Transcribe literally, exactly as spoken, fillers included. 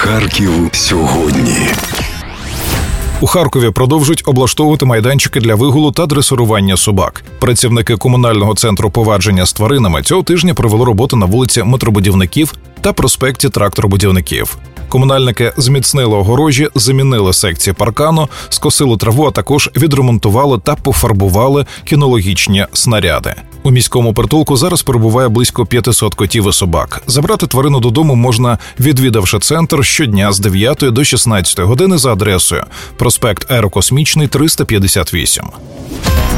Харків сьогодні. У Харкові продовжують облаштовувати майданчики для вигулу та дресирування собак. Працівники комунального центру повадження з тваринами цього тижня провели роботу на вулиці Метробудівників та проспекті Тракторбудівників. Комунальники зміцнили огорожі, замінили секції паркану, скосили траву, а також відремонтували та пофарбували кінологічні снаряди. У міському притулку зараз перебуває близько п'ятсот котів і собак. Забрати тварину додому можна, відвідавши центр щодня з дев'ятої до шістнадцятої години за адресою проспект Аерокосмічний, триста п'ятдесят вісім.